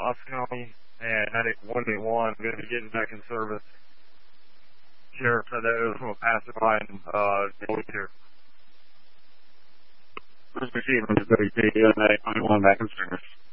County and Medic 181. I'm going to be getting back in service. Sheriff Meadows will pass it by and here. First receiving is WP, and 1 back in service.